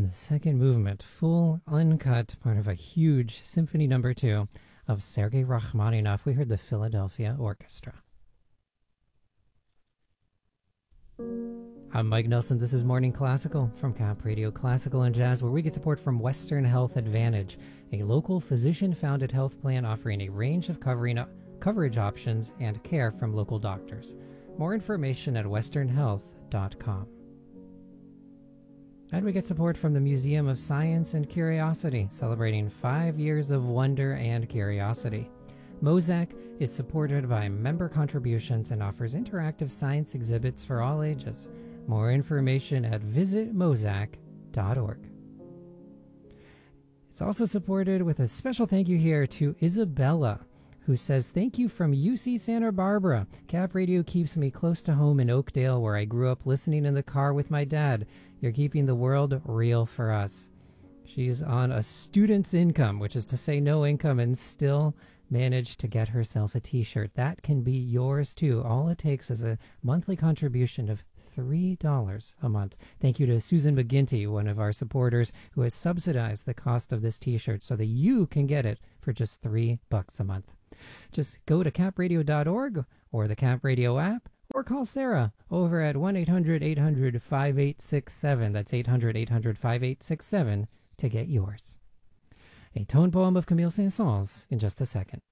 And the second movement, full, uncut, part of a huge Symphony No. 2 of Sergei Rachmaninoff. We heard the Philadelphia Orchestra. I'm Mike Nelson. This is Morning Classical from Cap Radio Classical and Jazz, where we get support from Western Health Advantage, a local physician-founded health plan offering a range of coverage options and care from local doctors. More information at westernhealth.com. And we get support from the Museum of Science and Curiosity, celebrating 5 years of wonder and curiosity. Mozak is supported by member contributions and offers interactive science exhibits for all ages. More information at visitmozak.org. It's also supported with a special thank you here to Isabella, who says, thank you from UC Santa Barbara. Cap Radio keeps me close to home in Oakdale, where I grew up listening in the car with my dad. You're keeping the world real for us. She's on a student's income, which is to say no income, and still managed to get herself a t-shirt. That can be yours too. All it takes is a monthly contribution of $3 a month. Thank you to Susan McGinty, one of our supporters, who has subsidized the cost of this t-shirt so that you can get it for just $3 a month. Just go to capradio.org or the Cap Radio app, or call Sarah over at 1-800-800-5867. That's 800-800-5867 to get yours. A tone poem of Camille Saint-Saëns in just a second.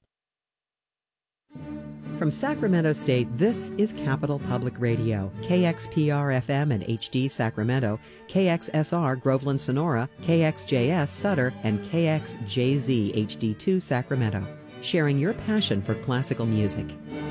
From Sacramento State, this is Capital Public Radio, KXPR-FM and HD Sacramento, KXSR Groveland Sonora, KXJS Sutter, and KXJZ HD2 Sacramento, sharing your passion for classical music.